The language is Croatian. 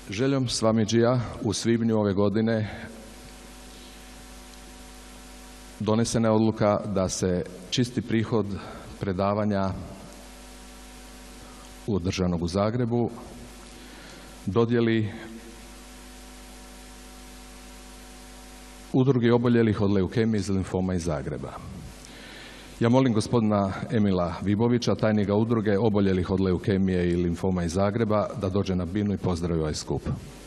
Željom Svamidžija u svibnju ove godine donesena je odluka da se čisti prihod predavanja održanog u Zagrebu dodijeli Udrugi oboljelih od leukemije iz limfoma iz Zagreba. Ja molim gospodina Emila Vibovića, tajnika Udruge oboljelih od leukemije i limfoma iz Zagreba, da dođe na binu i pozdravi ovaj skup.